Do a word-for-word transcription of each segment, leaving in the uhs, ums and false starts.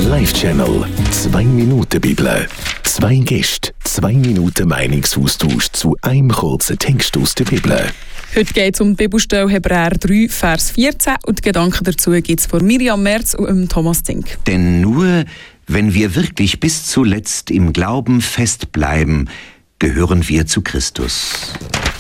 Live-Channel. Zwei Minuten Bibel. Zwei Gäste, zwei Minuten Meinungsaustausch zu einem kurzen Text aus der Bibel. Heute geht es um die Bibelstelle Hebräer drei, Vers vierzehn und die Gedanken dazu gibt es von Miriam Merz und Thomas Zink. Denn nur wenn wir wirklich bis zuletzt im Glauben festbleiben, gehören wir zu Christus.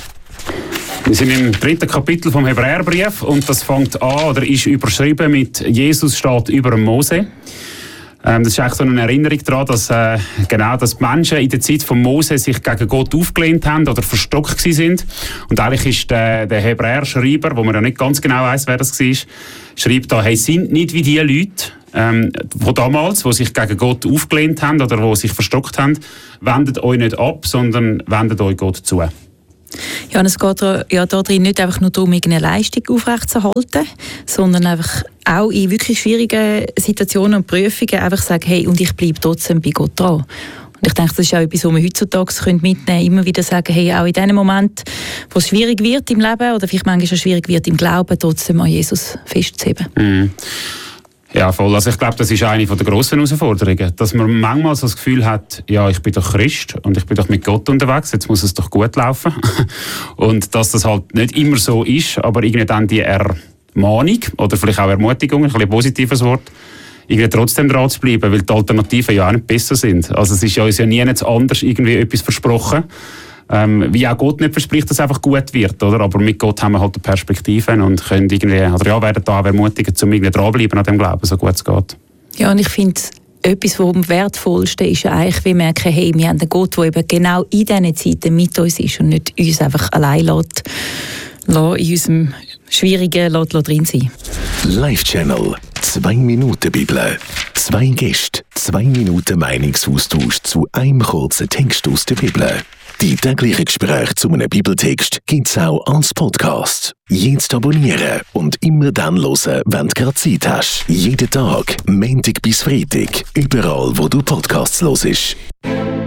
Wir sind im dritten Kapitel vom Hebräerbrief und das fängt an oder ist überschrieben mit «Jesus steht über dem Mose». Ähm, das ist eigentlich so eine Erinnerung daran, dass, äh, genau, dass die Menschen in der Zeit von Mose sich gegen Gott aufgelehnt haben oder verstockt sind. Und eigentlich ist der, der Hebräer-Schreiber, wo man ja nicht ganz genau weiss, wer das war, schreibt da, hey, sind nicht wie die Leute, ähm, von damals, die sich gegen Gott aufgelehnt haben oder die sich verstockt haben, wendet euch nicht ab, sondern wendet euch Gott zu. Ja, und es geht ja darin nicht einfach nur darum, eine Leistung aufrechtzuerhalten, sondern einfach auch in wirklich schwierigen Situationen und Prüfungen einfach sagen, hey, und ich bleibe trotzdem bei Gott dran. Und ich denke, das ist auch etwas, was wir heutzutage mitnehmen können, immer wieder sagen, hey, auch in dem Moment, wo es schwierig wird im Leben oder vielleicht manchmal auch schwierig wird im Glauben, trotzdem an Jesus festzuheben. Mhm. Ja, voll. Also ich glaube, das ist eine der grossen Herausforderungen, dass man manchmal so das Gefühl hat, ja, ich bin doch Christ und ich bin doch mit Gott unterwegs, jetzt muss es doch gut laufen. Und dass das halt nicht immer so ist, aber irgendwie dann die Ermahnung oder vielleicht auch Ermutigung, ein bisschen positives Wort, irgendwie trotzdem dran zu bleiben, weil die Alternativen ja auch nicht besser sind. Also es ist ja uns ja nie anders irgendwie etwas versprochen. Ähm, wie auch Gott nicht verspricht, dass es einfach gut wird, oder? Aber mit Gott haben wir halt Perspektiven und können irgendwie, oder ja, werden da auch ermutigen, um irgendwie dranbleiben an dem Glauben, so gut es geht. Ja, und ich finde, etwas, was am wertvollsten ist, ja eigentlich, wir merken, hey, wir haben einen Gott, der eben genau in diesen Zeiten mit uns ist und nicht uns einfach allein lässt, in unserem schwierigen lässt, lässt drin sein. Live-Channel. Zwei Minuten Bibel. Zwei Gäste, zwei Minuten Meinungsaustausch zu einem kurzen Text aus der Bibel. Die täglichen Gespräche zu einem Bibeltext gibt es auch als Podcast. Jetzt abonnieren und immer dann hören, wenn du gerade Zeit hast. Jeden Tag, Montag bis Freitag, überall, wo du Podcasts hörst.